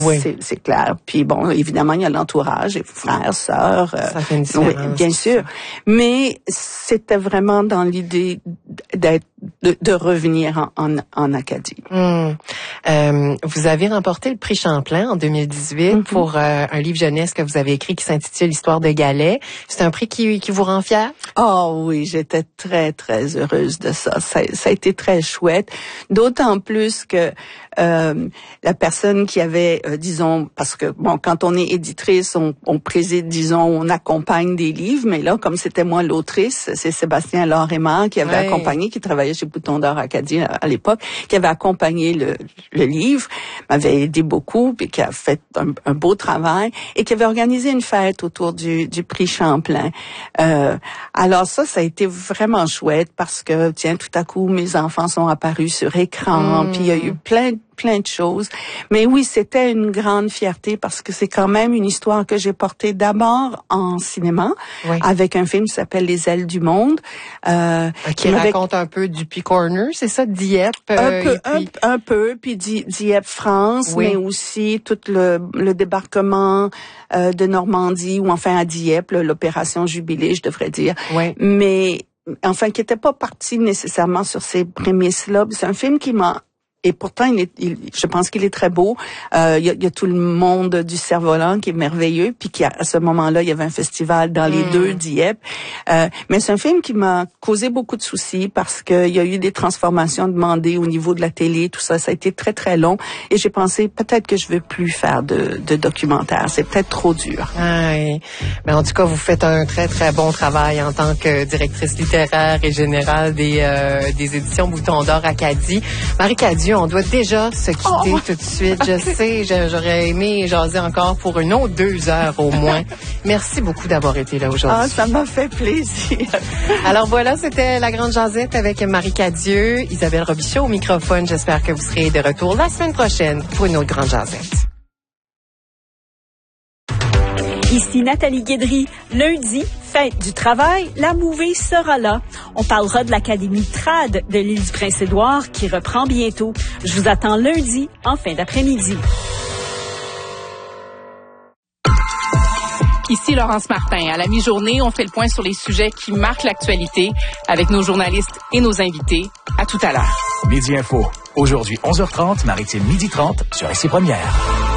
Oui. C'est clair. Puis bon, évidemment, il y a l'entourage, les frères, sœurs. Ça fait une différence. Oui, bien sûr. Mais c'était vraiment dans l'idée de revenir en Acadie. Vous avez remporté le prix Champlain en 2018 pour un livre jeunesse que vous avez écrit qui s'intitule L'histoire de Galais. C'est un prix qui vous rend fière? Oh oui, j'étais très, très heureuse de ça. Ça a été très chouette. D'autant plus que la personne qui avait, disons, parce que bon, quand on est éditrice, on préside, disons, on accompagne des livres, mais là, comme c'était moi l'autrice, c'est Sébastien Laure-Aimard qui avait accompagné, qui travaillait chez Bouton d'Or Acadie à l'époque, qui avait accompagné le livre, m'avait aidé beaucoup, puis qui a fait un beau travail, et qui avait organisé une fête autour du prix Champlain. Alors ça a été vraiment chouette parce que, tiens, tout à coup, mes enfants sont apparus sur écran, puis il y a eu plein de choses. Mais oui, c'était une grande fierté parce que c'est quand même une histoire que j'ai portée d'abord en cinéma avec un film qui s'appelle Les ailes du monde. Qui raconte un peu du Corner, c'est ça, Dieppe? Un peu, puis Dieppe, France, mais aussi tout le débarquement de Normandie, ou enfin à Dieppe, l'opération Jubilé, je devrais dire. Mais enfin, qui n'était pas parti nécessairement sur ces prémices-là. C'est un film qui m'a... Et pourtant, je pense qu'il est très beau. Il y a tout le monde du Cerf-Volant qui est merveilleux, puis à ce moment-là, il y avait un festival dans les deux Dieppe. Mais c'est un film qui m'a causé beaucoup de soucis parce qu'il y a eu des transformations demandées au niveau de la télé, tout ça. Ça a été très, très long. Et j'ai pensé, peut-être que je veux plus faire de documentaire. C'est peut-être trop dur. Mais en tout cas, vous faites un très, très bon travail en tant que directrice littéraire et générale des éditions Bouton d'Or Acadie. Marie Cadieux, on doit déjà se quitter tout de suite. Je sais, j'aurais aimé jaser encore pour une autre 2 heures au moins. Merci beaucoup d'avoir été là aujourd'hui. Ça m'a fait plaisir. Alors voilà, c'était La Grande Jasette avec Marie Cadieux, Isabelle Robichaud au microphone. J'espère que vous serez de retour la semaine prochaine pour une autre Grande Jasette. Ici Nathalie Guédry. Lundi, fête du travail, la mouvée sera là. On parlera de l'Académie Trad de l'île du Prince-Édouard qui reprend bientôt. Je vous attends lundi en fin d'après-midi. Ici Laurence Martin. À la mi-journée, on fait le point sur les sujets qui marquent l'actualité avec nos journalistes et nos invités. À tout à l'heure. Midi Info. Aujourd'hui, 11h30, Maritime 12h30 sur SC Première.